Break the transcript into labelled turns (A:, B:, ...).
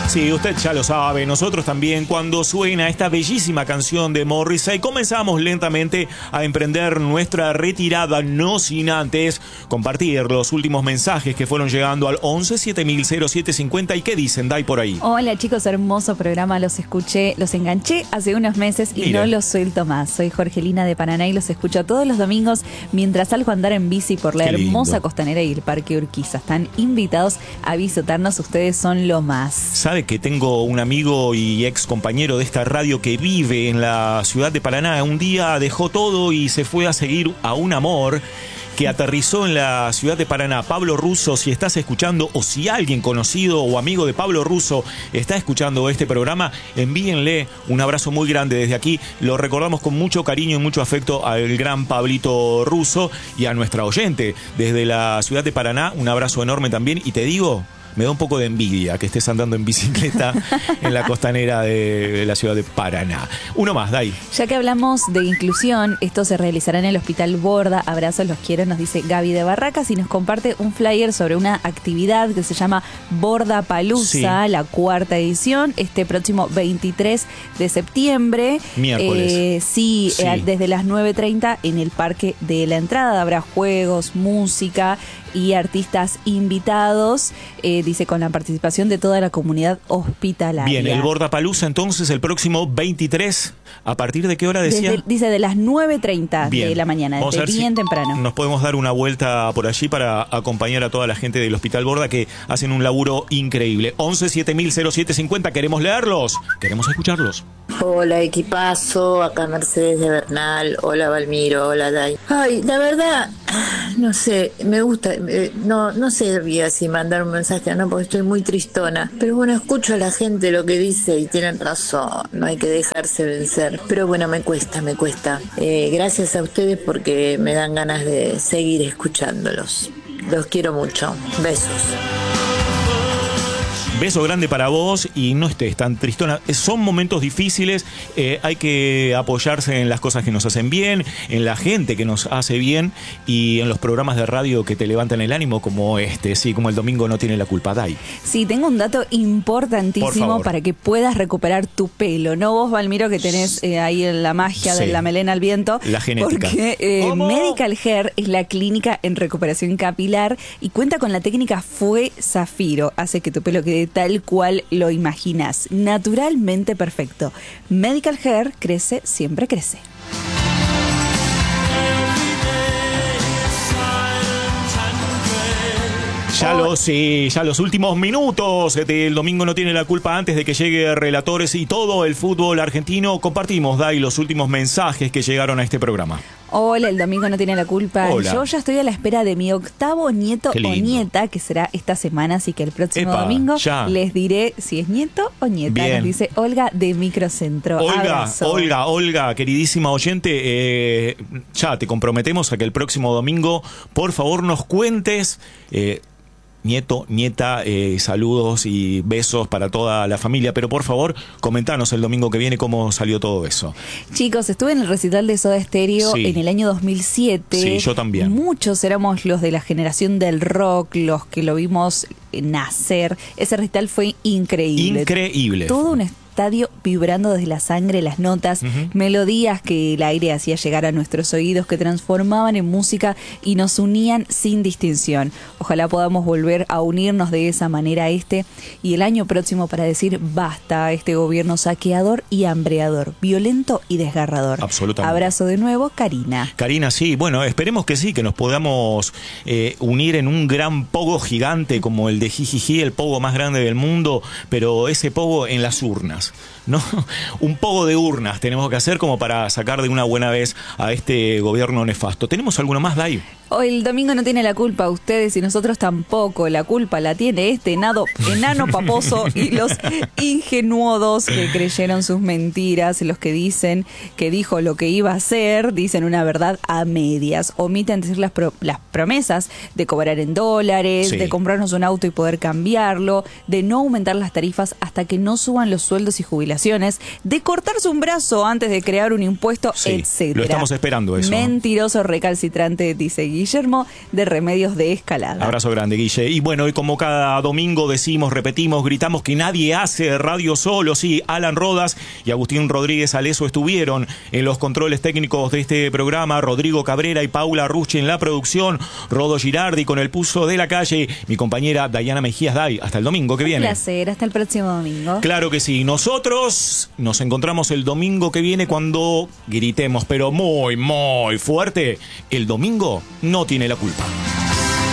A: Sí, usted ya lo sabe, nosotros también, cuando suena esta bellísima canción de Morrissey, comenzamos lentamente a emprender nuestra retirada, no sin antes compartir los últimos mensajes que fueron llegando al 11 7000 0750. ¿Y qué dicen, Dai, por ahí?
B: Hola chicos, hermoso programa, los escuché, los enganché hace unos meses y no los suelto más. Soy Jorgelina de Paraná y los escucho todos los domingos mientras salgo a andar en bici por la hermosa costanera y el Parque Urquiza. Están invitados a visitarnos, ustedes son lo más.
A: ¿Sabe que tengo un amigo y ex compañero de esta radio que vive en la ciudad de Paraná? Un día dejó todo y se fue a seguir a un amor que aterrizó en la ciudad de Paraná. Pablo Russo, si estás escuchando o si alguien conocido o amigo de Pablo Russo está escuchando este programa, envíenle un abrazo muy grande desde aquí. Lo recordamos con mucho cariño y mucho afecto al gran Pablito Russo y a nuestra oyente desde la ciudad de Paraná. Un abrazo enorme también. Y te digo, me da un poco de envidia que estés andando en bicicleta en la costanera de la ciudad de Paraná. Uno más, Dai.
B: Ya que hablamos de inclusión, esto se realizará en el Hospital Borda. Abrazos, los quiero, nos dice Gaby de Barracas y nos comparte un flyer sobre una actividad que se llama Borda Palusa, la 4ª edición, este próximo 23 de septiembre.
A: Miércoles.
B: Sí, desde las 9:30 en el Parque de la Entrada. Habrá juegos, música y artistas invitados, dice, con la participación de toda la comunidad hospitalaria.
A: Bien, el Bordapalusa entonces el próximo 23, ¿a partir de qué hora decía?
B: Dice de las 9:30 de la mañana, desde bien temprano.
A: Nos podemos dar una vuelta por allí para acompañar a toda la gente del Hospital Borda que hacen un laburo increíble. 11 7000 0750, queremos leerlos, queremos escucharlos.
C: Hola equipazo, acá Mercedes de Bernal, hola Valmiro, hola Dai. Ay, la verdad, no sé, me gusta, no sé si mandar un mensaje o no, porque estoy muy tristona. Pero bueno, escucho a la gente lo que dice y tienen razón, no hay que dejarse vencer. Pero bueno, me cuesta. Gracias a ustedes porque me dan ganas de seguir escuchándolos. Los quiero mucho. Besos.
A: Beso grande para vos y no estés tan tristona. Son momentos difíciles, hay que apoyarse en las cosas que nos hacen bien, en la gente que nos hace bien y en los programas de radio que te levantan el ánimo como como El Domingo No Tiene la Culpa, Dai.
B: Sí, tengo un dato importantísimo para que puedas recuperar tu pelo. No vos, Valmiro, que tenés ahí la magia de la melena al viento.
A: La genética.
B: Porque Medical Hair es la clínica en recuperación capilar y cuenta con la técnica Fue Zafiro. Hace que tu pelo quede tal cual lo imaginas, naturalmente perfecto. Medical Hair crece, siempre crece.
A: Ya los últimos minutos del Domingo No Tiene la Culpa, antes de que llegue Relatores y todo el fútbol argentino, compartimos, Dai, los últimos mensajes que llegaron a este programa.
B: Hola, el Domingo No Tiene la Culpa.
A: Hola.
B: Yo ya estoy a la espera de mi 8º nieto o nieta, que será esta semana, así que el próximo domingo les diré si es nieto o nieta.
A: Bien.
B: Nos dice Olga de Microcentro.
A: Olga, queridísima oyente, ya te comprometemos a que el próximo domingo, por favor, nos cuentes... nieto, nieta, saludos y besos para toda la familia, pero por favor, comentanos el domingo que viene cómo salió todo eso.
B: Chicos, estuve en el recital de Soda Stereo en el año 2007.
A: Sí, yo también.
B: Muchos éramos los de la generación del rock, los que lo vimos nacer. Ese recital fue increíble. Todo un estadio vibrando desde la sangre, las notas, melodías que el aire hacía llegar a nuestros oídos, que transformaban en música y nos unían sin distinción. Ojalá podamos volver a unirnos de esa manera y el año próximo para decir basta a este gobierno saqueador y hambreador, violento y desgarrador.
A: Absolutamente.
B: Abrazo de nuevo, Karina.
A: Karina, sí, bueno, esperemos que sí, que nos podamos unir en un gran pogo gigante como el de Jijiji, el pogo más grande del mundo, pero ese pogo en las urnas, ¿no? Un poco de urnas tenemos que hacer como para sacar de una buena vez a este gobierno nefasto. ¿Tenemos alguno más, Dai?
B: Hoy el Domingo No Tiene la Culpa, ustedes y nosotros tampoco. La culpa la tiene este enano paposo y los ingenuodos que creyeron sus mentiras, los que dicen que dijo lo que iba a hacer, dicen una verdad a medias, omiten decir las promesas de cobrar en dólares, de comprarnos un auto y poder cambiarlo, de no aumentar las tarifas hasta que no suban los sueldos y jubilaciones, de cortarse un brazo antes de crear un impuesto, etcétera.
A: Lo estamos esperando eso.
B: Mentiroso recalcitrante, dice Guillermo de Remedios de Escalada.
A: Abrazo grande, Guille. Y bueno, y como cada domingo decimos, repetimos, gritamos que nadie hace radio solo. Sí, Alan Rodas y Agustín Rodríguez Aleso estuvieron en los controles técnicos de este programa, Rodrigo Cabrera y Paula Rucci en la producción, Rodo Girardi con el pulso de la calle, mi compañera Dayana Mejías Day. Hasta el domingo que viene.
B: Un placer, hasta el próximo domingo.
A: Claro que sí. Nosotros nos encontramos el domingo que viene cuando gritemos, pero muy, muy fuerte. El domingo no tiene la culpa.